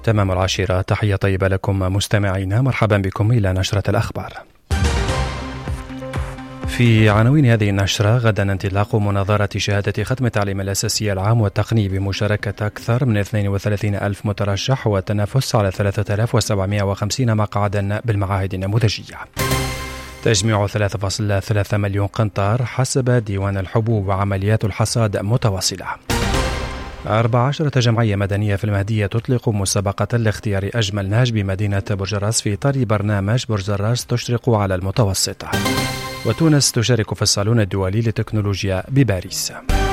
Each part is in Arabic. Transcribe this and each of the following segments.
تمام 10. تحية طيبة لكم مستمعينا، مرحبا بكم إلى نشرة الأخبار. في عناوين هذه النشرة: غدا انطلاق مناظرة شهادة ختم التعليم الأساسي العام والتقني بمشاركة أكثر من 32 ألف مترشح والتنافس على 3750 مقعدا بالمعاهد النموذجية. تجميع 3.3 مليون قنطار حسب ديوان الحبوب، وعمليات الحصاد متواصلة. 14 جمعية مدنية في المهدية تطلق مسابقة لاختيار أجمل نهج بمدينة برج الراس في إطار برنامج برج الراس تشرق على المتوسط. وتونس تشارك في الصالون الدولي للتكنولوجيا بباريس.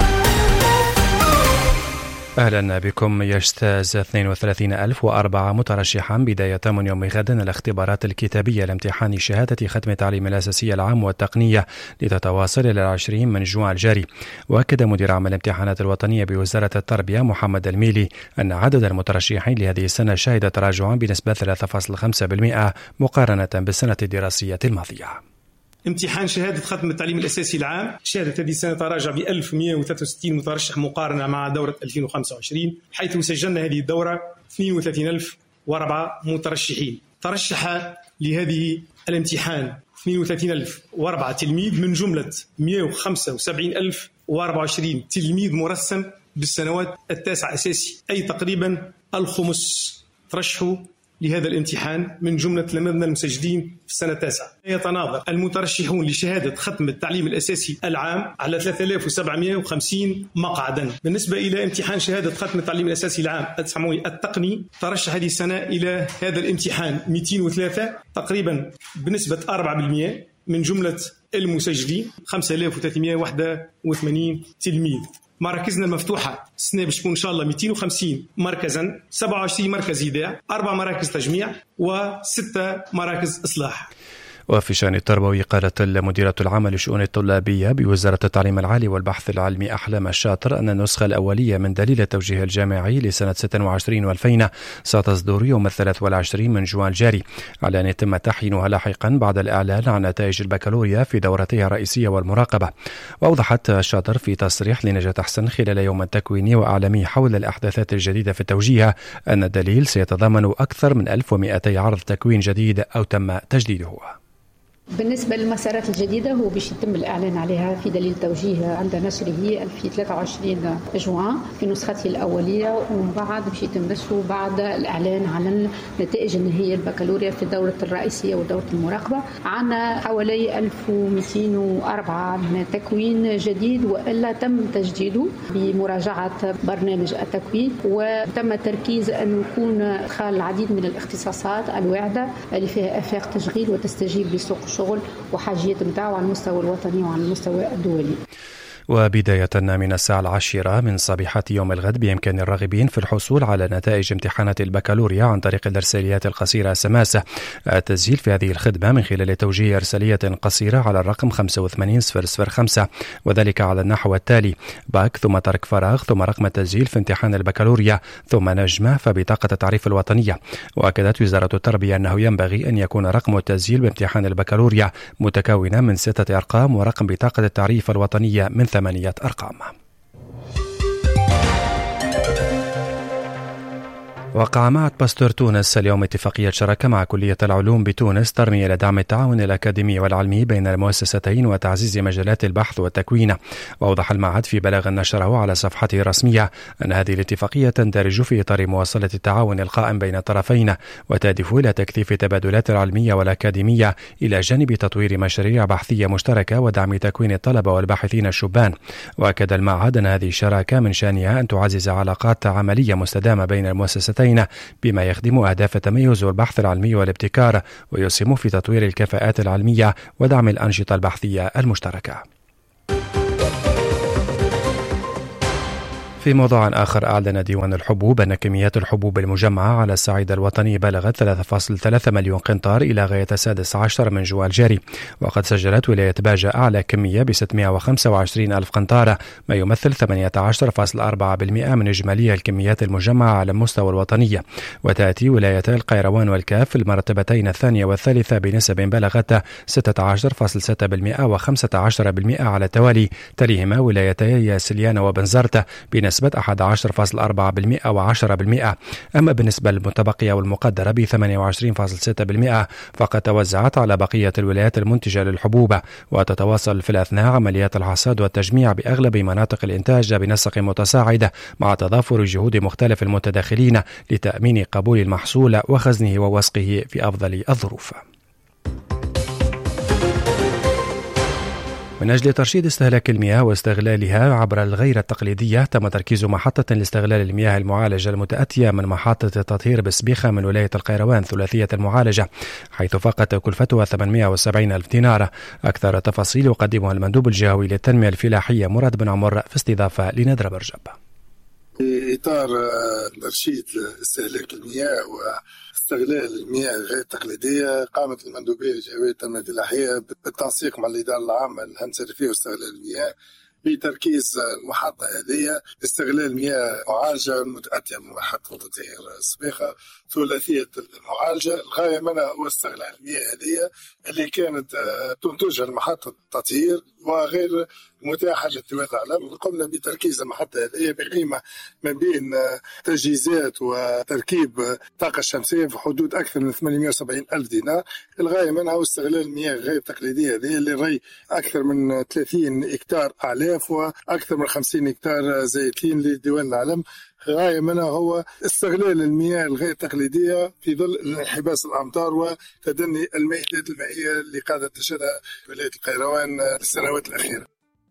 أهلا بكم. يجتاز 32,004 مترشحا بداية من يوم غد الاختبارات الكتابية لامتحان شهادة ختم التعليم الأساسي العام والتقنية لتتواصل إلى 20 من جوان الجاري. وأكد مدير عام الامتحانات الوطنية بوزارة التربية محمد الميلي أن عدد المترشحين لهذه السنة شهد تراجعا بنسبة 3.5% مقارنة بالسنة الدراسية الماضية. امتحان شهادة ختم التعليم الأساسي العام، شهادة هذه السنة تراجع ب 1163 مترشح مقارنة مع دورة 2025، حيث سجلنا هذه الدورة 32,004 مترشحين. ترشح لهذه الامتحان 32,004 تلميذ من جملة 175,024 تلميذ مرسم بالسنوات التاسعة أساسي، أي تقريبا الخمس ترشحوا لهذا الامتحان من جملة تلاميذنا المسجلين في السنة التاسعة. يتناظر المترشحون لشهادة ختم التعليم الأساسي العام على 3750 مقعدا. بالنسبة إلى امتحان شهادة ختم التعليم الأساسي العام التقني، ترشح هذه السنة إلى هذا الامتحان 203 تقريبا بنسبة 4% من جملة المسجلين 5381 تلميذ. مراكزنا المفتوحة السنة باش تكون إن شاء الله 250 مركزا، 27 مركز إيداع، 4 مراكز تجميع و6 مراكز إصلاح. وفي شأن التربوي، قالت المديرة العامة للشؤون الطلابية بوزارة التعليم العالي والبحث العلمي أحلام الشاطر أن النسخة الأولية من دليل التوجيه الجامعي لسنة 26 و2000 ستصدر يوم 23 من جوان الجاري، على أن يتم تحيينها لاحقا بعد الإعلان عن نتائج البكالوريا في دورتها الرئيسية والمراقبة. وأوضحت الشاطر في تصريح لنجاة أحسن خلال يوم التكويني وأعلامي حول الأحداثات الجديدة في التوجيه أن الدليل سيتضمن أكثر من 1200 عرض تكوين جديد أو تم تجديده. بالنسبة للمسارات الجديدة هو باش يتم الإعلان عليها في دليل توجيه عند نشره في 23 جوان في نسخته الأولية، ومن بعد باش يتم نشره بعد الإعلان على نتائج النهائية البكالوريا في الدورة الرئيسية ودورة المراقبة. عنا حوالي 1204 تكوين جديد وإلا تم تجديده بمراجعة برنامج التكوين، وتم التركيز أن يكون إدخال العديد من الاختصاصات الواعدة اللي فيها آفاق تشغيل وتستجيب لسوق الشغل وحاجيات متاعه على المستوى الوطني وعلى المستوى الدولي. وبداية من الساعة 10 من صبيحة يوم الغد بإمكان الراغبين في الحصول على نتائج امتحانات البكالوريا عن طريق الإرساليات القصيرة SMS التسجيل في هذه الخدمة من خلال توجيه إرسالية قصيرة على الرقم 85005، وذلك على النحو التالي: باك ثم ترك فراغ ثم رقم التسجيل في امتحان البكالوريا ثم نجمة فبطاقة التعريف الوطنية. وأكدت وزارة التربية أنه ينبغي أن يكون رقم التسجيل بامتحان البكالوريا متكونا من 6 أرقام ورقم بطاقة التعريف الوطنية من 8 أرقام. وقع معهد باستور تونس اليوم اتفاقية شراكة مع كلية العلوم بتونس ترمي إلى دعم التعاون الأكاديمي والعلمي بين المؤسستين وتعزيز مجالات البحث والتكوين. وأوضح المعهد في بلاغ نشره على صفحته الرسمية أن هذه الاتفاقية تندرج في إطار مواصلة التعاون القائم بين الطرفين، وتهدف إلى تكثيف التبادلات العلمية والأكاديمية إلى جانب تطوير مشاريع بحثية مشتركة ودعم تكوين الطلبة والباحثين الشبان. وأكد المعهد أن هذه الشراكة من شأنها أن تعزز علاقات عملية مستدامة بين المؤسستين بما يخدم أهداف التميز والبحث العلمي والابتكار، ويسهم في تطوير الكفاءات العلمية ودعم الأنشطة البحثية المشتركة. في موضوع آخر، أعلن ديوان الحبوب أن كميات الحبوب المجمعة على الصعيد الوطني بلغت 3.3 مليون قنطار إلى غاية 16 من جوان الجاري. وقد سجلت ولاية باجة أعلى كمية ب 625 ألف قنطار، ما يمثل 18.4% من إجمالي الكميات المجمعة على المستوى الوطني. وتأتي ولايتا القيروان والكاف في المرتبتين الثانية والثالثة بنسب بلغت 16.6% و15% على التوالي، تليهما ولايتي سليانة وبنزرت بنسب بنسبة 11.4% و10%. أما بالنسبة للمتبقية والمقدرة ب 28.6% فقد توزعت على بقية الولايات المنتجة للحبوب. وتتواصل في الأثناء عمليات الحصاد والتجميع بأغلب مناطق الإنتاج بنسق متصاعد مع تضافر جهود مختلف المتداخلين لتأمين قبول المحصول وخزنه ووسقه في أفضل الظروف. من أجل ترشيد استهلاك المياه واستغلالها عبر الغير التقليدية، تم تركيز محطة لاستغلال المياه المعالجة المتأتية من محطة التطهير بسبيخة من ولاية القيروان ثلاثية المعالجة، حيث فاقت كلفتها 870 ألف دينار. أكثر تفاصيل يقدمها المندوب الجهوي للتنمية الفلاحية مراد بن عمر في استضافة لندر برجب. في إطار ترشيد استهلاك المياه واستغلال المياه غير التقليدية، قامت المندوبية الجهوية للتنمية الفلاحية بالتنسيق مع الإدارة العامة للهندسة الريفية واستغلال المياه بتركيز المحطة هذه استغلال المياه معالجة المتأتية من محطة تطهير سبيخة ثلاثية المعالجة. الغاية منها هو استغلال المياه هذه اللي كانت تنتجها المحطة التطهير وغير متاحة للتوزيع. قمنا بتركيز المحطة هذه بقيمة ما بين تجهيزات وتركيب طاقة شمسية في حدود أكثر من 870 ألف دينار. الغاية منها هو استغلال المياه غير التقليدية هذه اللي ري أكثر من 30 هكتار أعلاف وأكثر من 50 هكتار زيتين لديوان العلم. غاية منها هو استغلال المياه الغير تقليدية في ظل انحباس الأمطار وتدني المياه المائية اللي قاعدة تشهدها ولاية القيروان السنوات الأخيرة.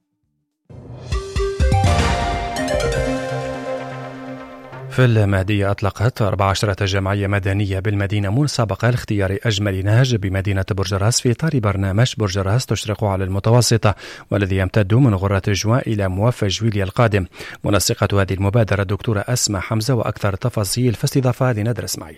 في المهدية أطلقت 14 جمعية مدنية بالمدينة مسابقة لاختيار أجمل نهج بمدينة برج راس في إطار برنامج برج راس تشرق على المتوسطة، والذي يمتد من غرة جوان إلى موفى جويليا القادم. منسقة هذه المبادرة الدكتورة أسماء حمزة، وأكثر تفاصيل في استضافة لندر إسماعيل.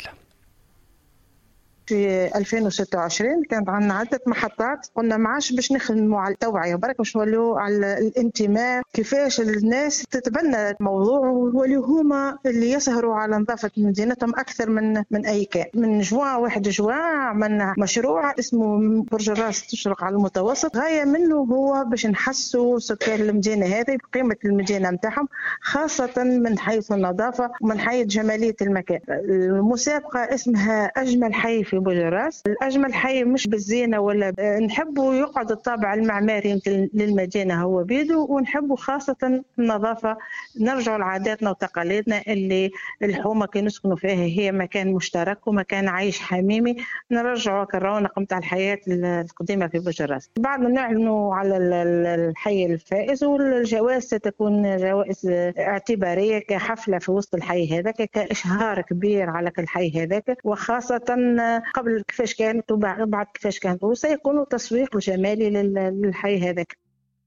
في 2026 كانت عندنا عدة محطات، قلنا ما عادش باش نخدموا على التوعية برك، باش نولوا على الانتماء، كيفاش الناس تتبنى الموضوع ويولوا هما اللي يسهروا على نظافة مدينتهم أكثر من أي كان. من جوان 1 جوان عملنا مشروع اسمه برج راس تشرق على المتوسط. غاية منه هو باش نحسوا سكان المدينة هذه بقيمة المدينة متاعهم، خاصة من حيث النظافة ومن حيث جمالية المكان. المسابقة اسمها أجمل حي في برج راس. الأجمل حي مش بالزينة ولا نحبوا يقعد الطابع المعماري للمدينة هو بيده، ونحبوا خاصة النظافة، نرجعوا لعاداتنا وتقاليدنا اللي الحومة كانوا يسكنوا فيها هي مكان مشترك ومكان عايش حميمي، نرجعوا كالرونق متاع الحياة القديمة في برج راس. بعد ما نعلنوا على الحي الفائز، والجوائز ستكون جوائز اعتبارية كحفلة في وسط الحي هذاك، كإشهار كبير على الحي هذاك، وخاصة قبل كيفاش كانت وبعد كيفاش كانت، وسيكون تسويق جمالي للحي هذاك.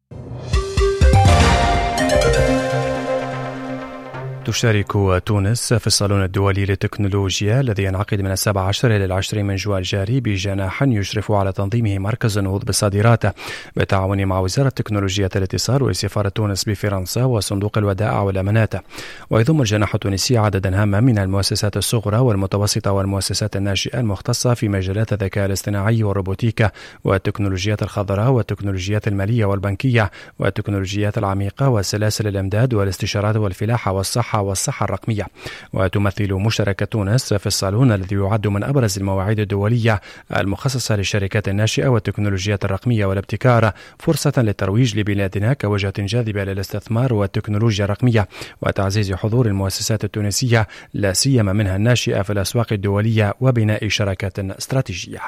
تشارك تونس في الصالون الدولي للتكنولوجيا الذي ينعقد من 17 إلى 20 من جوان الجاري بجناح يشرف على تنظيمه مركز النهوض بالصادرات بالتعاون مع وزارة تكنولوجيا الاتصال وسفارة تونس بفرنسا وصندوق الودائع والأمانات. ويضم الجناح التونسي عددا هاما من المؤسسات الصغرى والمتوسطة والمؤسسات الناشئة المختصة في مجالات الذكاء الاصطناعي والروبوتيكا والتكنولوجيات الخضراء والتكنولوجيات المالية والبنكية والتكنولوجيات العميقة وسلاسل الإمداد والاستشارات والفلاحة والصحة الرقمية. وتمثل مشاركة تونس في الصالون الذي يعد من أبرز المواعيد الدولية المخصصة للشركات الناشئة والتكنولوجيات الرقمية والابتكار فرصة للترويج لبلادنا كوجهة جاذبة للاستثمار والتكنولوجيا الرقمية وتعزيز حضور المؤسسات التونسية لا سيما منها الناشئة في الأسواق الدولية وبناء شراكات استراتيجية.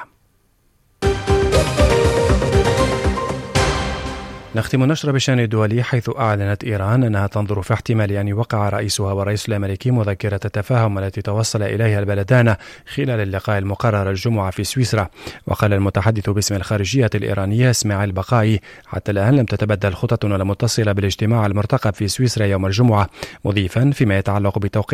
نختم النشرة بشأن الدولي، حيث أعلنت إيران أنها تنظر في احتمال أن يوقع رئيسها والرئيس الأمريكي مذكرة تفاهم التي توصل إليها البلدان خلال اللقاء المقرر الجمعة في سويسرا. وقال المتحدث باسم الخارجية الإيرانية إسماعيل بقائي: حتى الآن لم تتبدل خططنا المتصلة بالاجتماع المرتقب في سويسرا يوم الجمعة، مضيفا فيما يتعلق بتوقيع